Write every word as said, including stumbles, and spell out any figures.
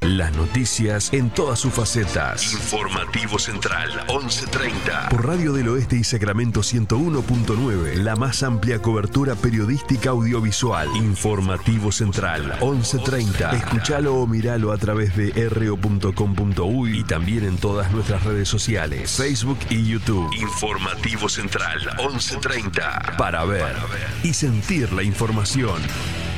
Las noticias en todas sus facetas. Informativo Central, once treinta. Por Radio del Oeste y Sacramento ciento uno punto nueve. La más amplia cobertura periodística audiovisual. Informativo Central, once treinta. Escuchalo o miralo a través de r o punto com punto u y también en todas nuestras redes sociales, Facebook y YouTube. Informativo Central, once treinta. Para ver y sentir la información.